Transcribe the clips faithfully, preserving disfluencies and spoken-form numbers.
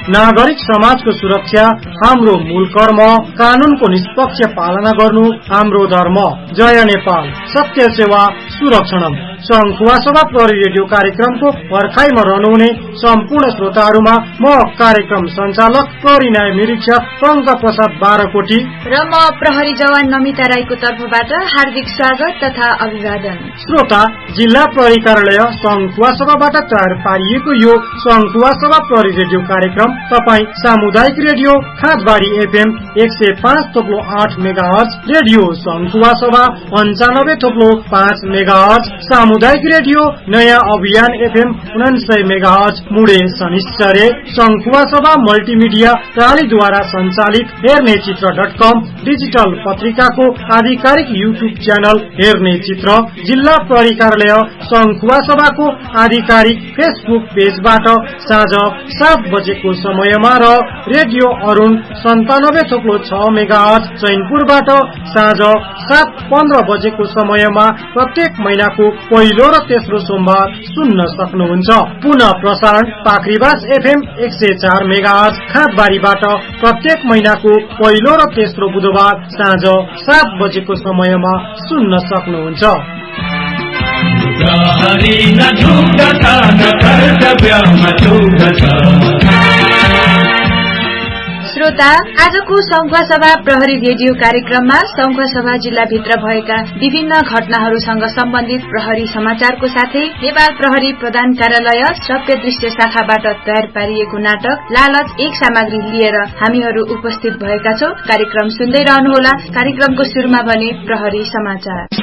नागरिक समाजको सुरक्षा हाम्रो मूल कर्म, कानूनको निष्पक्ष पालना गर्नु हाम्रो धर्म। जय नेपाल, सत्य सेवा सुरक्षणम। संखुवा सभा प्रहरी रेडियो कार्यक्रमको पर्खाइमा रहनुहुने सम्पूर्ण श्रोताहरूमा म कार्यक्रम संचालक प्रहरी न्याय निरीक्षक पंक प्रसाद बारकोटी र म प्रहरी जवान नमिता राईको तर्फबाट हार्दिक स्वागत तथा अभिवादन। श्रोता, जिल्ला प्रहरी कार्यालय संखुवा सभाबाट तयार पारिएको यो संखुवा सभा प्रहरी रेडियो कार्यक्रम तपाईँ सामुदायिक रेडियो खाँचबारी एफएम एक सय पाँच थोप्लो आठ मेगा हर्ज, रेडियो संखुवा सभा पञ्चानब्बे थोप्लो पाँच मेगा हर्ज, सामुदायिक रेडियो नयाँ अभियान एफएम उनासय मेगा हर्ज मुडे शनिश्चर्य, संखुवा सभा मल्टिमिडिया प्रणालीद्वारा संचालित हेर्ने चित्र डट कम डिजिटल पत्रिकाको आधिकारिक युट्युब च्यानल हेर्ने चित्र, जिल्ला प्रहरी कार्यालय संखुवा सभाको आधिकारिक फेसबुक पेजबाट साँझ सात बजेको समयमा र रेडियो अरुण सन्तानब्बे थोप्लो छ मेगा हर्ज चैनपुरबाट साँझ सात पन्ध्र बजेको समयमा प्रत्येक महिनाको पहिलो र तेस्रो सोमबार सुन्न सक्नुहुन्छ। पुनः प्रसारण पाखरीबास एफएम एक सय चार मेगा हर्ज खाँचबारीबाट प्रत्येक महिनाको पहिलो र तेस्रो बुधबार साँझ सात बजेको समयमा सुन्न सक्नुहुन्छ। श्रोता, आजको संखुवा सभा प्रहरी रेडियो कार्यक्रममा संखुवा सभा जिल्लाभित्र भएका विभिन्न घटनाहरूसँग सम्बन्धित प्रहरी समाचारको साथै नेपाल प्रहरी प्रधान कार्यालय सत्य दृश्य शाखाबाट तयार पारिएको नाटक लालच एक सामग्री लिएर हामीहरू उपस्थित भएका छौं। कार्यक्रम सुन्दै रहनुहोला। कार्यक्रमको सुरुमा भने प्रहरी समाचार।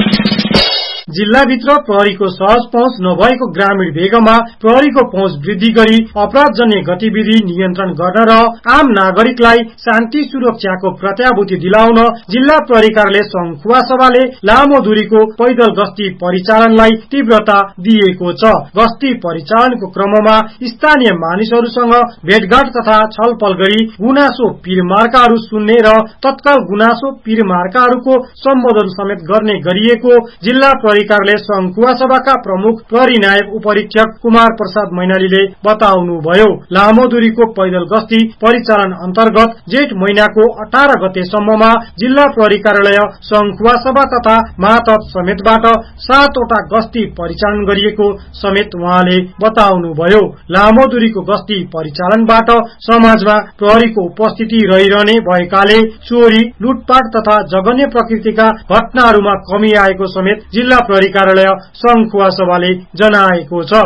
जिल्लाभित्र प्रहरीको सहज पहुँच नभएको ग्रामीण भेगमा प्रहरीको पहुँच वृद्धि गरी अपराधजन्य गतिविधि नियन्त्रण गर्न र आम नागरिकलाई शान्ति सुरक्षाको प्रत्याभूति दिलाउन जिल्ला प्रहरी कार्यालय संखुवा सभाले लामो दूरीको पैदल गस्ती परिचालनलाई तीव्रता दिएको छ। गस्ती परिचालनको क्रममा स्थानीय मानिसहरूसँग भेटघाट तथा छलफल गरी गुनासो पीरमार्काहरू सुन्ने र तत्काल गुनासो पीरमार्काहरूको सम्बोधन समेत गर्ने गरिएको जिल्ला प्रहरी कार्यालय संखुवा सभाका प्रमुख प्रहरी नायब उपरीक्षक कुमार प्रसाद मैनालीले बताउनुभयो। लामो दूरीको पैदल गस्ती परिचालन अन्तर्गत जेठ महिनाको अठार गतेसम्ममा जिल्ला प्रहरी कार्यालय संखुवा सभा तथा मातहत समेतबाट सातवटा गस्ती परिचालन गरिएको समेत उहाँले बताउनुभयो। लामो दूरीको गस्ती परिचालनबाट समाजमा प्रहरीको उपस्थिति रहिरहने भएकाले चोरी, लुटपाट तथा जघन्य प्रकृतिका घटनाहरूमा कमी आएको समेत जिल्ला प्रहरी कार्यालय संखुवा सभाले जनाएको छ।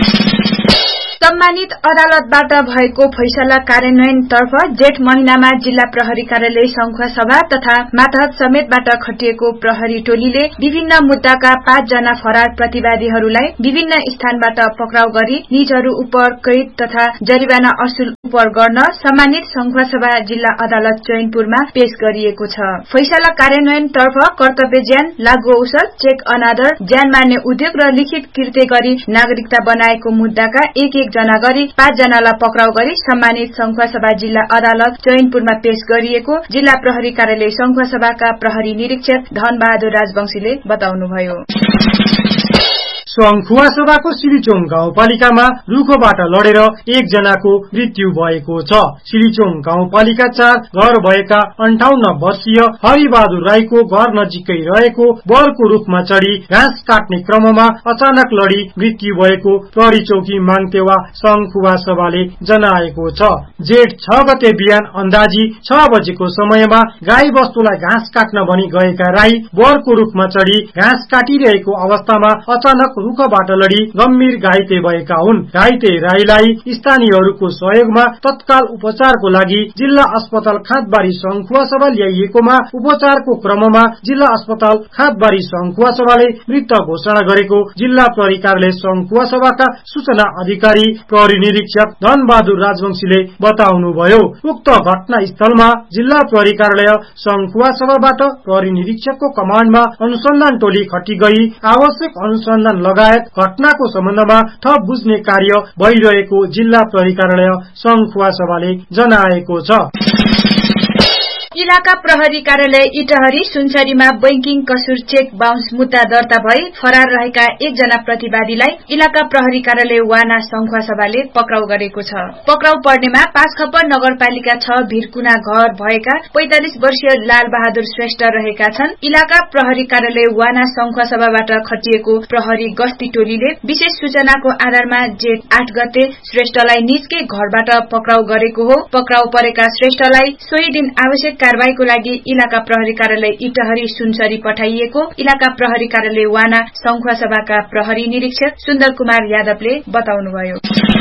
सम्मानित अदालतबाट भएको फैसला कार्यान्वयन तर्फ जेठ महिनामा जिल्ला प्रहरी कार्यालय संखुवा सभा तथा मातहत समेतबाट खटिएको प्रहरी टोलीले विभिन्न मुद्दाका पाँच जना फरार प्रतिवादीहरूलाई विभिन्न स्थानबाट पक्राउ गरी निजहरू उप कैद तथा जरिवाना असुल उप गर्न सम्मानित संखुवा सभा जिल्ला अदालत चैनपुरमा पेश गरिएको छ। फैसला कार्यान्वयन तर्फ कर्तव्य ज्यान, लागू औषध, चेक अनादर, ज्यान मार्ने उद्योग र लिखित कृत्य गरी नागरिकता बनाएको मुद्दाका एक एक जना गरी पाँच जनालाई पक्राउ गरी सम्मानित संखुवा सभा जिल्ला अदालत चैनपुरमा पेश गरिएको जिल्ला प्रहरी कार्यालय संखुवा सभाका प्रहरी निरीक्षक धनबहादुर राजवंशीले बताउनुभयो। संखुवा सभाको सिलिचोङ गाउँपालिकामा रुखोबाट लडेर एक जनाको मृत्यु भएको छ। सिलिचोङ गाउँपालिका चार घर भएका अन्ठाउन्न वर्षीय हरिबहादुर राईको घर नजिकै रहेको बरको रुखमा चढ़ी घाँस काट्ने क्रममा अचानक लडी मृत्यु भएको प्रहरी चौकी माङतेवा संखुवा सभाले जनाएको छ। जेठ छ गते बिहान अन्दाजी छ बजेको समयमा गाई बस्तुलाई घाँस काट्न भनी गएका राई बरको रुखमा चढ़ी घाँस काटिरहेको अवस्थामा अचानक रुखबाट लडी गम्भीर घाइते भएका हुन्। घाइते राईलाई स्थानीयहरूको सहयोगमा तत्काल उपचारको लागि जिल्ला अस्पताल खाँचबारी संखुवा सभा ल्याइएकोमा उपचारको क्रममा जिल्ला अस्पताल खाँचबारी संखुवा सभाले मृत घोषणा गरेको जिल्ला प्रहरी कार्यालय संखुवा सभाका सूचना अधिकारी प्रहरी निरीक्षक धनबहादुर राजवंशीले बताउनुभयो। उक्त घटना स्थलमा जिल्ला प्रहरी कार्यालय संखुवा सभाबाट प्रहरी निरीक्षकको कमाण्डमा अनुसन्धान टोली खटी गई आवश्यक अनुसन्धान लगायत घटनाको सम्बन्धमा थप बुझ्ने कार्य भइरहेको जिल्ला प्रहरी कार्यालय संखुवा सभाले जनाएको छ। इलाका प्रहरी कार्यालय इटहरी सुनसरीमा बैंकिङ कसुर चेक बााउन्स मुद्दा दर्ता भई फरार रहेका एकजना प्रतिवादीलाई इलाका प्रहरी कार्यालय वाना संखुवासभाले पक्राउ गरेको छ। पक्राउ पर्नेमा पाँचखपर नगरपालिका छ भिरकुना घर भएका पैंतालिस वर्षीय लाल बहादुर श्रेष्ठ रहेका छन्। इलाका प्रहरी कार्यालय वाना संखुवासभाबाट खटिएको प्रहरी गस्ती टोलीले विशेष सूचनाको आधारमा जेठ आठ गते श्रेष्ठलाई निजकै घरबाट पक्राउ गरेको हो। पक्राउ परेका श्रेष्ठलाई सोही दिन आवश्यक कारबाहीको लागि इलाका प्रहरी कार्यालय इटहरी सुनसरी पठाइएको इलाका प्रहरी कार्यालय वाना संखुवासभाका प्रहरी निरीक्षक सुन्दर कुमार यादवले बताउनुभयो।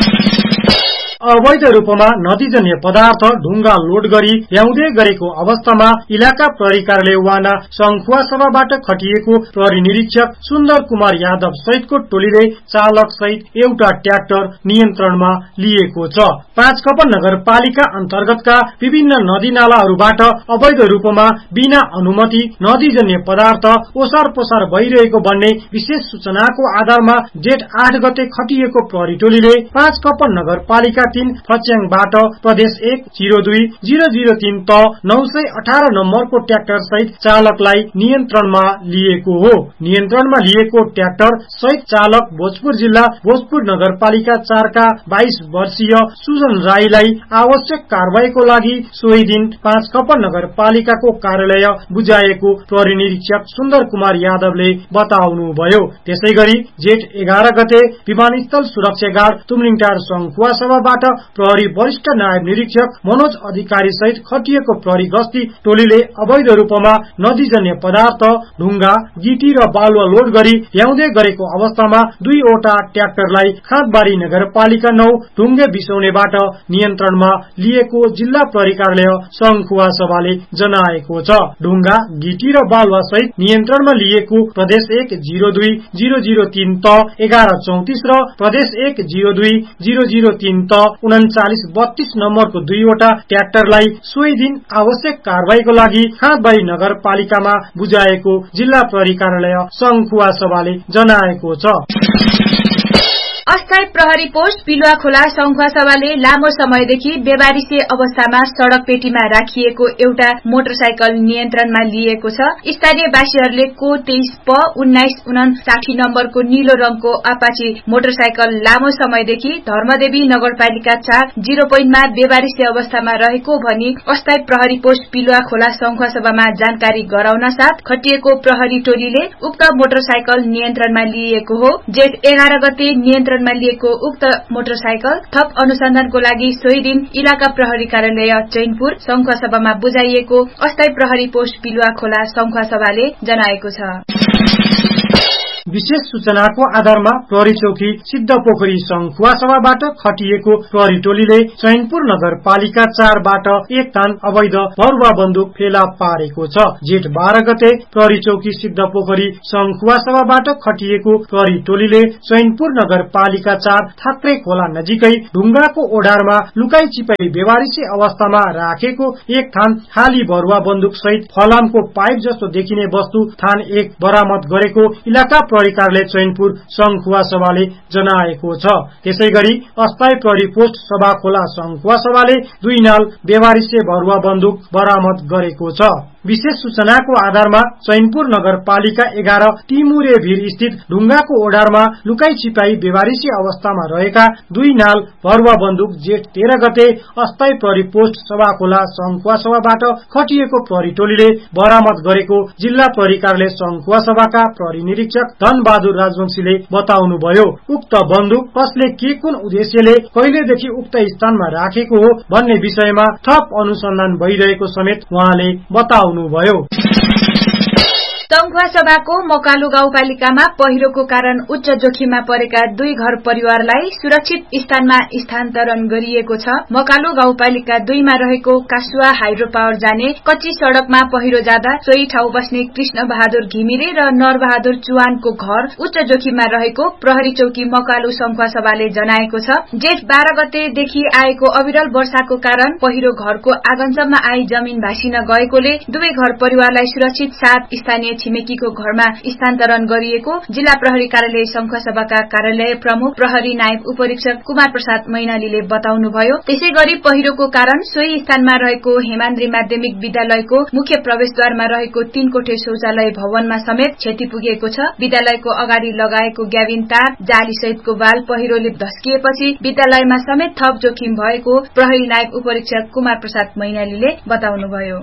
अवैध रूपमा नदीजन्य पदार्थ ढुङ्गा लोड गरी ल्याउँदै गरेको अवस्थामा इलाका प्रहरी कार्यालय वाना संखुवासभाबाट खटिएको प्रहरी निरीक्षक सुन्दर कुमार यादव सहितको टोलीले चालक सहित एउटा ट्र्याक्टर नियन्त्रणमा लिएको छ। पाँचखपर नगरपालिका अन्तर्गतका विभिन्न नदी नालाहरूबाट अवैध रूपमा बिना अनुमति नदीजन्य पदार्थ ओसार पोसार भइरहेको भन्ने विशेष सूचनाको आधारमा जेठ आठ गते खटिएको प्रहरी टोलीले पाँचखपर नगरपालिका तीन फच्याङबाट प्रदेश एक जीरो दुई जीरो जीरो तीन त नौ सय अठार नम्बरको ट्र्याक्टर सहित चालकलाई नियन्त्रणमा लिएको हो। नियन्त्रणमा लिएको ट्र्याक्टर सहित चालक भोजपुर जिल्ला भोजपुर नगरपालिका चारका बाइस वर्षीय सुजन राईलाई आवश्यक कारबाहीको लागि सोही दिन पाँचखपर नगरपालिकाको कार्यालय बुझाएको प्रहरी निरीक्षक सुन्दर कुमार यादवले बताउनुभयो। त्यसै गरी जेठ एघार गते विमानस्थल सुरक्षा गार्ड तुमलिङटार संखुवासभाबाट प्रहरी वरिष्ठ नायब निरीक्षक मनोज अधिकारी सहित खटिएको प्रहरी गस्ती टोलीले अवैध रूपमा नदीजन्य पदार्थ ढुङ्गा गिटी र बालुवा लोड गरी ल्याउँदै गरेको अवस्थामा दुईवटा ट्र्याक्टरलाई खाँदबारी नगरपालिका नौ ढुङ्गे बिसौनेबाट नियन्त्रणमा लिएको जिल्ला प्रहरी कार्यालय संखुवासभाले जनाएको छ। ढुङ्गा गिटी र बालुवा सहित नियन्त्रणमा लिएको प्रदेश एक जीरो दुई जीरो जीरो तीन त एघार चौतिस र प्रदेश एक जीरो दुई जीरो जीरो तीन त उन्चालिस बत्तीस नम्बरको दुईवटा ट्र्याक्टरलाई सोही दिन आवश्यक कारबाहीको लागि खाँदबारी नगरपालिकामा बुझाएको जिल्ला प्रहरी कार्यालय संखुवासभाले जनाएको छ। अस्थायी प्रहरी पोस्ट पिलुवा खोला संखुवासभाले लामो समयदेखि बेवारिसे अवस्थामा सड़क पेटीमा राखिएको एउटा मोटरसाइकल नियन्त्रणमा लिएको छ। स्थानीयवासीहरूले को तेइस प उन्नाइस उनासाठी नम्बरको नीलो रंगको अपाची मोटरसाइकल लामो समयदेखि धर्मदेवी नगरपालिका चार जीरो पोइन्टमा बेवारिसे अवस्थामा रहेको भनी अस्थायी प्रहरी पोस्ट पिलुवा खोला संखुवासभामा जानकारी गराउन साथ खटिएको प्रहरी टोलीले उक्त मोटरसाइकल नियन्त्रणमा लिएको हो। जेठ एघार गते नियन्त्रण मा लिएको उक्त मोटरसाइकल थप अनुसन्धानको लागि सोही दिन इलाका प्रहरी कार्यालय चैनपुर संखुवासभामा बुझाइएको अस्थायी प्रहरी पोस्ट पिलुवा खोला संखुवासभाले जनाएको छ। विशेष सूचनाको आधारमा प्रहरी चौकी सिद्धपोखरी संखुवासभाबाट खटिएको प्रहरी टोलीले चैनपुर नगरपालिका चारबाट एक थान अवैध भरुवा बन्दुक फेला पारेको छ। जेठ बाह्र गते प्रहरी चौकी सिद्धपोखरी संखुवासभाबाट खटिएको प्रहरी टोलीले चैनपुर नगरपालिका चार थाक्रे खोला नजिकै ढुङ्गाको ओढारमा लुकाई चिपाई बेवारिसे अवस्थामा राखेको एक थान खाली भरुवा बन्दुक सहित फलामको पाइप जस्तो देखिने वस्तु थान एक बरामद गरेको इलाका प्रहरी कार्यालय चैनपुर संखुवासभाले जनाएको छ। त्यसै गरी अस्थायी प्रहरी पोस्ट सभा खोला संखुवासभाले दुई नाल बेवारिसे भरुवा बन्दुक बरामद गरेको छ। विशेष सूचनाको आधारमा चैनपुर नगरपालिका एघार टिमुरे भीर स्थित ढुङ्गाको ओढारमा लुकाई छिपाई बेवारिसी अवस्थामा रहेका दुई नाल भरुवा बन्दुक जेठ तेह्र गते अस्थायी प्रहरी पोस्ट सभा खोला संखुवासभाबाट खटिएको प्रहरी टोलीले बरामद गरेको जिल्ला प्रहरी कार्यालय संखुवासभाका प्रहरी निरीक्षक धनबहादुर राजवंशीले बताउनुभयो। उक्त बन्दुक कसले के कुन उद्देश्यले कहिलेदेखि उक्त स्थानमा राखेको हो भन्ने विषयमा थप अनुसन्धान भइरहेको समेत उहाँले बताउनुभयो। संखुवासभाको मकालु गाउँपालिकामा पहिरोको कारण उच्च जोखिममा परेका दुई घर परिवारलाई सुरक्षित स्थानमा स्थानान्तरण गरिएको छ। मकालु गाउँपालिका दुईमा रहेको कासुवा हाइड्रो पावर जाने कच्ची सड़कमा पहिरो जाँदा सोही ठाउँ बस्ने कृष्ण बहादुर घिमिरे र नरबहादुर चुवानको घर उच्च जोखिममा रहेको प्रहरी चौकी मकालु संखुवासभाले जनाएको छ। जेठ बाह्र गतेदेखि आएको अविरल वर्षाको कारण पहिरो घरको आँगनसम्म आई जमिन भासिन गएकोले दुवै घर परिवारलाई सुरक्षित साथ स्थानीय छिमेकी लड़कीको घरमा स्थानान्तरण गरिएको जिल्ला प्रहरी कार्यालय शंखुवासभाका कार्यालय प्रमुख प्रहरी नायब उपरीक्षक कुमार प्रसाद मैनालीले बताउनुभयो। त्यसैगरी पहिरोको कारण सोही स्थानमा रहेको हेमान्द्री माध्यमिक विद्यालयको मुख्य प्रवेशद्वारमा रहेको तीन कोठे शौचालय भवनमा समेत क्षति पुगेको छ। विद्यालयको अगाडि लगाएको ग्याबिन तार जाली सहितको बाल पहिरोले धस्किएपछि विद्यालयमा समेत थप जोखिम भएको प्रहरी नायब उपरीक्षक कुमार प्रसाद मैनालीले बताउनुभयो।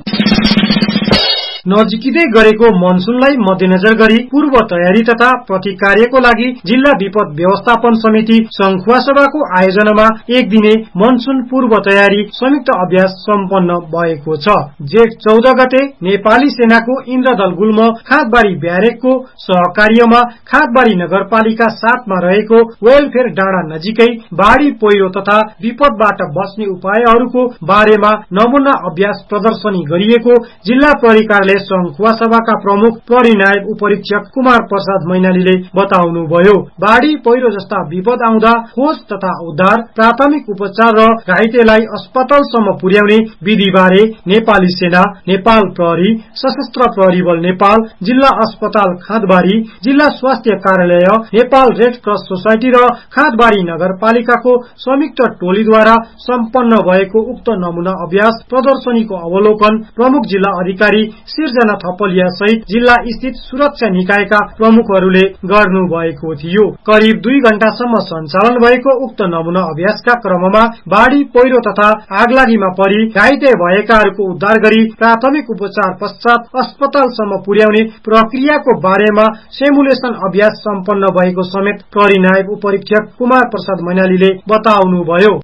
नजिकै गरेको मनसूनलाई मध्यनजर गरी पूर्व तयारी तथा प्रतिकार्यको लागि जिल्ला विपद व्यवस्थापन समिति शंखुवासभाको आयोजनामा एक दिने मनसून पूर्व तयारी संयुक्त अभ्यास सम्पन्न भएको छ। जेठ चौध गते नेपाली सेनाको इन्द्रदल गुल्म खादबारी ब्यारेकको सहकार्यमा खादबारी नगरपालिका सातमा रहेको वेलफेयर डाँडा नजिकै बाढ़ी पहिरो तथा विपदबाट बच्ने उपायहरूको बारेमा नमूना अभ्यास प्रदर्शनी गरिएको जिल्ला प्रहरी कार्यालय शंखुवासभाका प्रमुख प्रहरी नायब उपरीक्षक कुमार प्रसाद मैनालीले बताउनुभयो। बाढ़ी पहिरो जस्ता विपद आउँदा खोज तथा उद्धार, प्राथमिक उपचार र घाइतेलाई अस्पतालसम्म पुर्याउने विधिबारे नेपाली सेना, नेपाल प्रहरी, सशस्त्र प्रहरी बल नेपाल, जिल्ला अस्पताल खादबारी, जिल्ला स्वास्थ्य कार्यालय, नेपाल रेड क्रस सोसाइटी र खादबारी नगरपालिकाको संयुक्त टोलीद्वारा सम्पन्न भएको उक्त नमूना अभ्यास प्रदर्शनीको अवलोकन प्रमुख जिल्ला अधिकारी सिर्जना थपलिया सहित जिल्ला स्थित सुरक्षा निकायका प्रमुखहरूले गर्नु भएको थियो। करिब दुई घण्टासम्म सञ्चालन भएको उक्त नमूना अभ्यासका क्रममा बाढ़ी पहिरो तथा आगलागीमा परि घाइते भएकाहरूको उद्धार गरी प्राथमिक उपचार पश्चात अस्पतालसम्म पुर्याउने प्रक्रियाको बारेमा सिमुलेसन अभ्यास सम्पन्न भएको समेत प्रहरी नायब उपरीक्षक कुमार प्रसाद मैनालीले बताउनुभयो।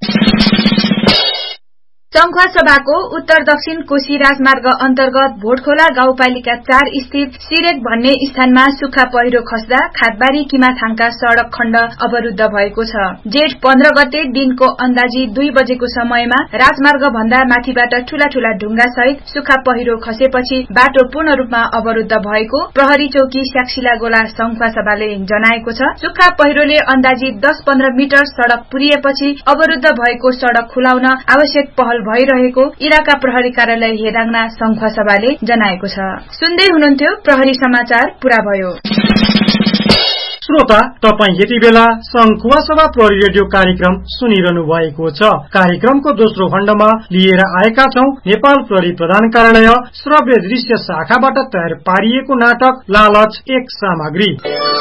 शंखुवासभाको उत्तर दक्षिण कोशी राजमार्ग अन्तर्गत भोटखोला गाउँपालिका चार स्थित सिरेक भन्ने स्थानमा सुक्खा पहिरो खस्दा खादबारी किमाथाङका सड़क खण्ड अवरुद्ध भएको छ। जेठ पन्ध्र गते दिनको अन्दाजी दुई बजेको समयमा राजमार्ग भन्दा माथिबाट ठूला ठूला ढुंगा सहित सुक्खा पहिरो खसेपछि बाटो पूर्ण रूपमा अवरुद्ध भएको प्रहरी चौकी स्याक्सिला गोला शंखुवासभाले जनाएको छ। सुक्खा पहिरोले अन्दाजी दस पन्ध्र मिटर सड़क पुरिएपछि अवरुद्ध भएको सड़क खुलाउन आवश्यक पहल भइरहेको इलाका प्रहरी कार्यालय हेदाङना शंखुवासभाले जनाएको छ। सुन्दै हुनुहुन्थ्यो प्रहरी समाचार पूरा भयो। श्रोता, तपाई यति बेला शंखुवासभा प्रहरी रेडियो कार्यक्रम सुनिरहनु भएको छ। कार्यक्रमको दोस्रो खण्डमा लिएर आएका छौं नेपाल प्रहरी प्रधान कार्यालय श्रव्य दृश्य शाखाबाट तयार पारिएको नाटक लालच एक सामग्री।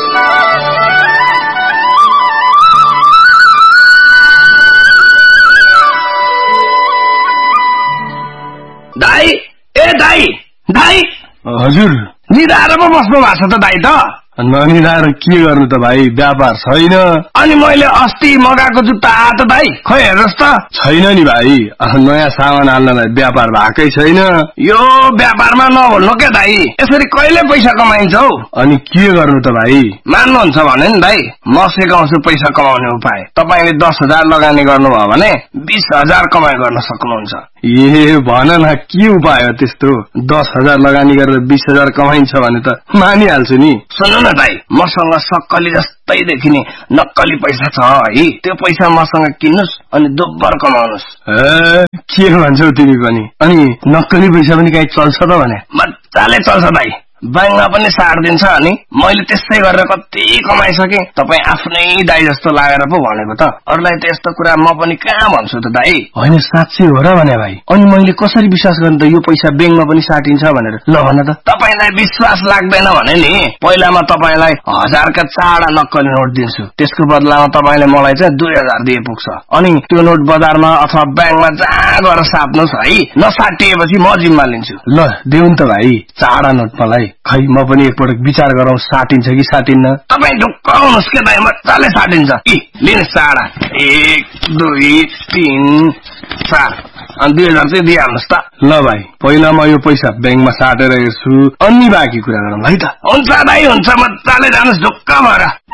दाई, ए दाई, दाई। हजुर, निधाएर पो बस्नु भएको छ त दाई त? ननिधाएर के गर्नु त भाइ, व्यापार छैन। अनि मैले अस्ति मगाएको जुत्ता आयो त दाई, खै हेर्नुहोस् त। छैन नि भाइ, नयाँ सामान हाल्नलाई व्यापार भएकै छैन। यो व्यापारमा नभुल्नु क्या दाई, यसरी कहिले पैसा कमाइन्छ हौ? अनि के गर्नु त भाइ? मान्नुहुन्छ भने नि दाई, म सिकाउँछु पैसा कमाउने उपाय। तपाईले दस हजार लगानी गर्नुभयो भने बीस हजार कमाइ गर्न सक्नुहुन्छ। ए भन न, के उपाय हो त्यस्तो? दस हजार लगानी गरेर बीस हजार कमाइन्छ भने त मानिहाल्छु नि। सुन्नु न दाई, मसँग सक्कली जस्तै देखिने नक्कली पैसा छ है, त्यो पैसा मसँग किन्नुस् अनि दोब्बर कमाउनुस्। ए के भन्छौ तिमी पनि? अनि नक्कली पैसा पनि कहीँ चल्छ त भने? मजाले चल्छ दाई, बैंकमा पनि साट दिन्छ। अनि मैले त्यसै गरेर कति कमाइसके, तपाई आफ्नै दाई जस्तो लागेर पो भनेको त। अरूलाई त यस्तो कुरा म पनि कहाँ भन्छु त दाई? होइन, साँच्चै हो र भने भाइ? अनि मैले कसरी विश्वास गर्नु त यो पैसा बैंकमा पनि साटिन्छ भनेर? ल भन त। तपाईलाई विश्वास लाग्दैन भने नि, पहिला म तपाईलाई हजारका चारवटा नक्कली नोट दिन्छु, त्यसको बदलामा तपाईले मलाई चाहिँ दुई हजार दिए पुग्छ। अनि त्यो नोट बजारमा अथवा बैंकमा जहाँ गएर साट्नुहोस् है, नसाटिएपछि म जिम्मा लिन्छु। ल देऊ नि त भाइ, चारवटा नोट मलाई। खै म पनि एकपटक विचार गरौँ, साटिन्छ कि साटिन्न। तपाईँ ढुक्क आउनुहोस् के दाइ, मजाले साटिन्छ। इ लिनुहोस् चारवटा, एक दुई तीन चार, अनि दुई हजार चाहिँ दिइहाल्नुहोस् त। ल भाइ, पहिला म यो पैसा बैंकमा साटेर हेर्छु, अनि बाँकी कुरा गरौँ है त। हुन्छ दाइ, हुन्छ, मजाले जानुहोस् ढुक्क भएर।